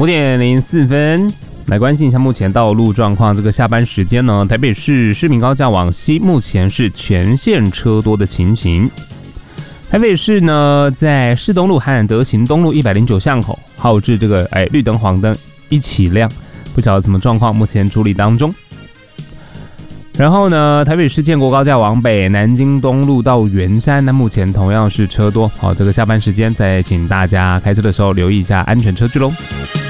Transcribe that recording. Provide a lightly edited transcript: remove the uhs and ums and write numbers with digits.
5:04，来关心一下目前道路状况。这个下班时间呢，台北市市民高架往西目前是全线车多的情形。台北市呢，在市东路和德行东路109巷口，号志这个绿灯黄灯一起亮，不晓得什么状况，目前处理当中。然后呢，台北市建国高架往北，南京东路到圆山，那目前同样是车多。好，这个下班时间再请大家开车的时候留意一下安全车距喽。